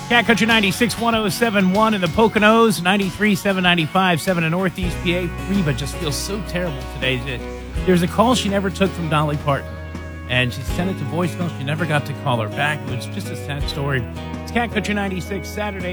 Cat Country 96, 107.1 in the Poconos, 93.7, 95.7 in Northeast PA. Reba just feels so terrible today. There's a call she never took from Dolly Parton, and she sent it to voicemail. She never got to call her back. It was just a sad story. It's Cat Country 96, Saturday.